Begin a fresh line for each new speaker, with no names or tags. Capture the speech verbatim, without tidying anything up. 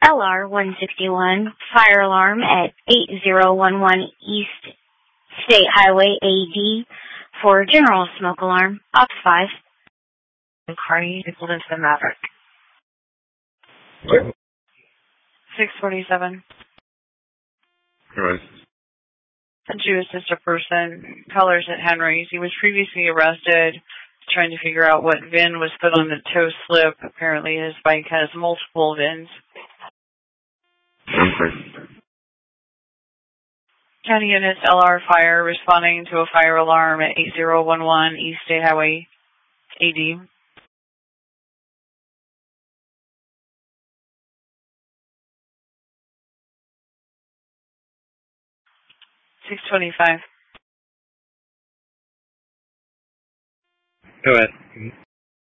L R one sixty-one, fire alarm at eight zero one one East State Highway A D for general smoke alarm. Ops five.
Inquiry equal to the Maverick. six forty-seven.
Right.
A Jewish sister person, colors at Henry's. He was previously arrested, trying to figure out what V I N was put on the tow slip. Apparently his bike has multiple V I Ns.
Okay.
County units, L R fire, responding to a fire alarm at eight zero one one East State Highway A D. six twenty-five.
Go ahead.